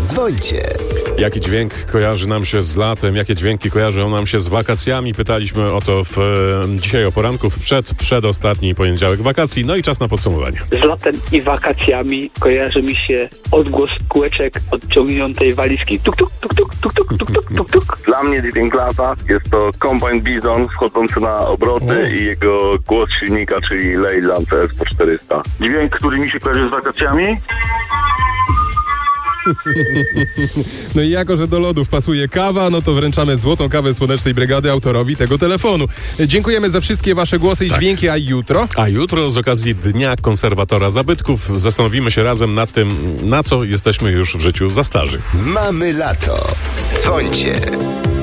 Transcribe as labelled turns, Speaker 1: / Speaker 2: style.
Speaker 1: Dzwońcie.
Speaker 2: Jaki dźwięk kojarzy nam się z latem? Jakie dźwięki kojarzą nam się z wakacjami? Pytaliśmy o to dzisiaj o poranku, w przedostatni poniedziałek wakacji. No i czas na podsumowanie.
Speaker 3: Z latem i wakacjami kojarzy mi się odgłos kółeczek odciągniętej walizki. Tuk, tuk, tuk, tuk, tuk, tuk, tuk, tuk, tuk, tuk.
Speaker 4: Dla mnie dźwięk lata jest to Combine Bison wchodzący na obroty i jego głos silnika, czyli Leyland CS po 400. Dźwięk, który mi się kojarzy z wakacjami?
Speaker 5: No i jako, że do lodów pasuje kawa, no to wręczamy złotą kawę Słonecznej Brygady autorowi tego telefonu. Dziękujemy za wszystkie wasze głosy i dźwięki, a jutro?
Speaker 2: A jutro z okazji Dnia Konserwatora Zabytków zastanowimy się razem nad tym, na co jesteśmy już w życiu za starzy.
Speaker 1: Mamy lato. Dzwońcie.